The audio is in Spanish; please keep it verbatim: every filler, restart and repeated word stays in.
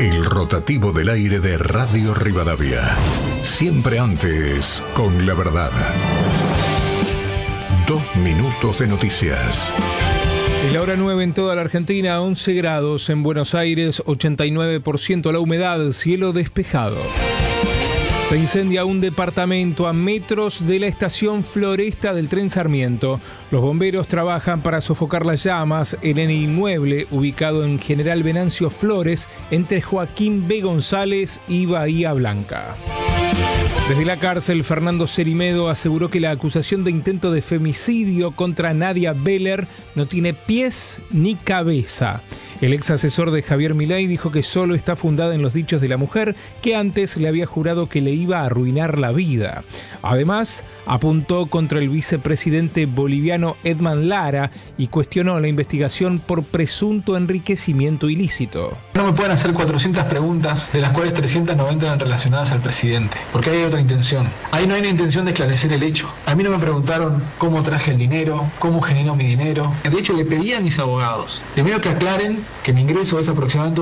El rotativo del aire de Radio Rivadavia. Siempre antes, con la verdad. Dos minutos de noticias. Es la hora nueve en toda la Argentina, once grados en Buenos Aires, ochenta y nueve por ciento la humedad, cielo despejado. Se incendia un departamento a metros de la estación Floresta del tren Sarmiento. Los bomberos trabajan para sofocar las llamas en el inmueble ubicado en General Venancio Flores, entre Joaquín B. González y Bahía Blanca. Desde la cárcel, Fernando Cerimedo aseguró que la acusación de intento de femicidio contra Nadia Beller no tiene pies ni cabeza. El ex asesor de Javier Milei dijo que solo está fundada en los dichos de la mujer, que antes le había jurado que le iba a arruinar la vida. Además, apuntó contra el vicepresidente boliviano Edman Lara y cuestionó la investigación por presunto enriquecimiento ilícito. No me pueden hacer cuatrocientas preguntas, de las cuales trescientas noventa eran relacionadas al presidente, porque hay otra intención. Ahí no hay una intención de esclarecer el hecho. A mí no me preguntaron cómo traje el dinero, cómo genero mi dinero. De hecho, le pedí a mis abogados, primero que aclaren que mi ingreso es aproximadamente